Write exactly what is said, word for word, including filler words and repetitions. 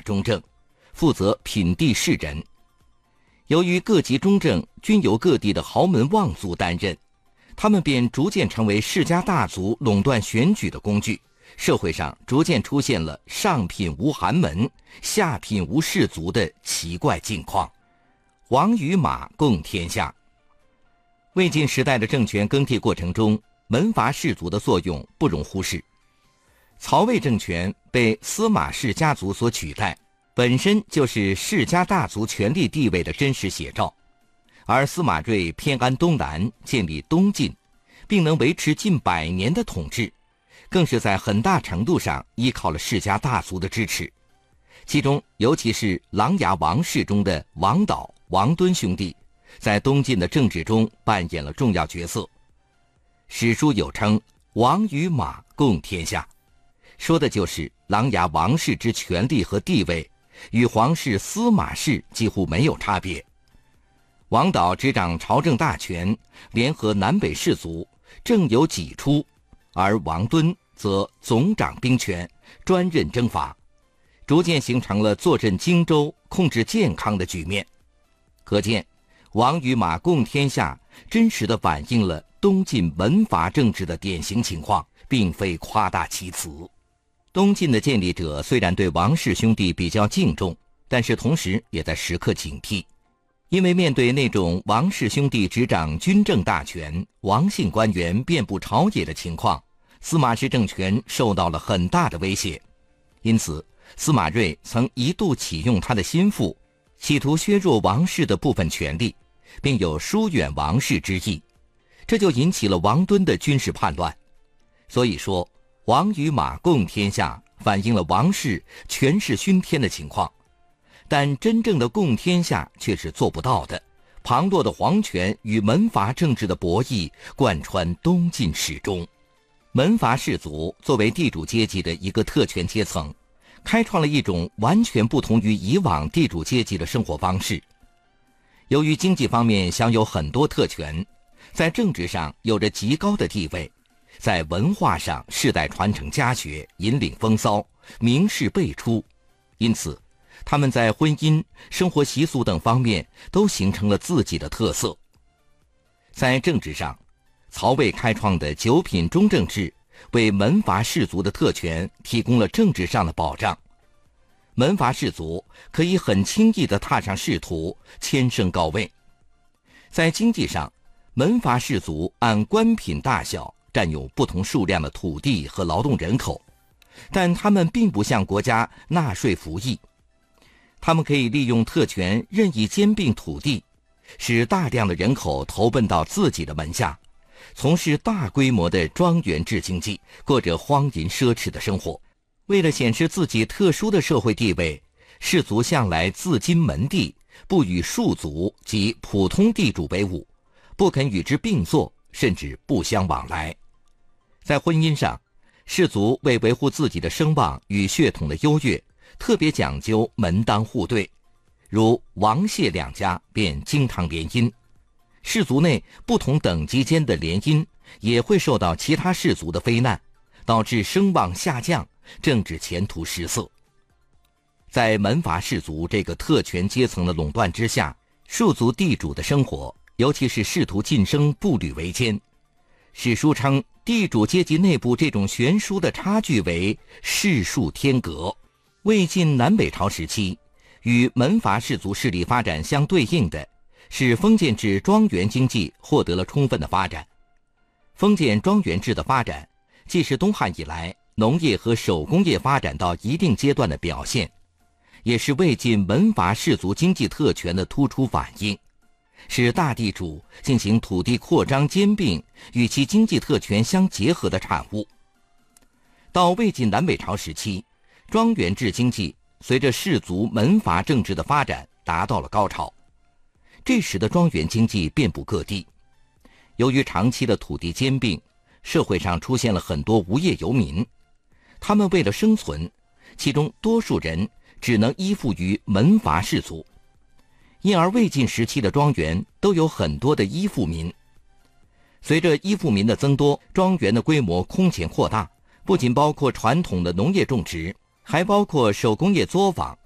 中正，负责品地士人。由于各级中正均由各地的豪门望族担任，他们便逐渐成为世家大族垄断选举的工具，社会上逐渐出现了上品无寒门，下品无士族的奇怪境况。王与马共天下。魏晋时代的政权更替过程中，门阀士族的作用不容忽视。曹魏政权被司马氏家族所取代，本身就是世家大族权力地位的真实写照。而司马睿偏安东南，建立东晋，并能维持近百年的统治，更是在很大程度上依靠了世家大族的支持。其中尤其是琅琊王氏中的王导、王敦兄弟，在东晋的政治中扮演了重要角色。史书有称王与马共天下，说的就是琅琊王氏之权力和地位与皇室司马氏几乎没有差别。王导执掌朝政大权，联合南北士族，政有己出，而王敦则总掌兵权，专任征伐，逐渐形成了坐镇荆州、控制健康的局面。可见王与马共天下真实地反映了东晋门阀政治的典型情况，并非夸大其词。东晋的建立者虽然对王氏兄弟比较敬重，但是同时也在时刻警惕，因为面对那种王氏兄弟执掌军政大权、王姓官员遍布朝野的情况，司马氏政权受到了很大的威胁。因此司马睿曾一度启用他的心腹，企图削弱王氏的部分权力，并有疏远王氏之意，这就引起了王敦的军事叛乱。所以说王与马共天下反映了王氏权势熏天的情况，但真正的共天下却是做不到的。旁落的皇权与门阀政治的博弈贯穿东晋始终。门阀士族作为地主阶级的一个特权阶层，开创了一种完全不同于以往地主阶级的生活方式。由于经济方面享有很多特权，在政治上有着极高的地位，在文化上世代传承家学，引领风骚，名士辈出，因此他们在婚姻、生活习俗等方面都形成了自己的特色。在政治上，曹魏开创的九品中正制为门阀士族的特权提供了政治上的保障，门阀士族可以很轻易地踏上仕途，迁升高位。在经济上，门阀士族按官品大小占有不同数量的土地和劳动人口，但他们并不向国家纳税服役，他们可以利用特权任意兼并土地，使大量的人口投奔到自己的门下，从事大规模的庄园制经济，过着荒淫奢侈的生活。为了显示自己特殊的社会地位，士族向来自矜门第，不与庶族及普通地主为伍，不肯与之并坐，甚至不相往来。在婚姻上，士族为维护自己的声望与血统的优越，特别讲究门当户对，如王谢两家便经常联姻。士族内不同等级间的联姻也会受到其他士族的非难，导致声望下降，政治前途失色。在门阀士族这个特权阶层的垄断之下，庶族地主的生活，尤其是仕途晋升，步履维艰。史书称地主阶级内部这种悬殊的差距为士庶天隔。魏晋南北朝时期，与门阀士族势力发展相对应的是封建制庄园经济获得了充分的发展。封建庄园制的发展，既是东汉以来农业和手工业发展到一定阶段的表现，也是魏晋门阀士族经济特权的突出反映，是大地主进行土地扩张兼并与其经济特权相结合的产物。到魏晋南北朝时期，庄园制经济随着士族门阀政治的发展达到了高潮。这时的庄园经济遍布各地，由于长期的土地兼并，社会上出现了很多无业游民，他们为了生存，其中多数人只能依附于门阀士族，因而魏晋时期的庄园都有很多的依附民。随着依附民的增多，庄园的规模空前扩大，不仅包括传统的农业种植，还包括手工业作坊、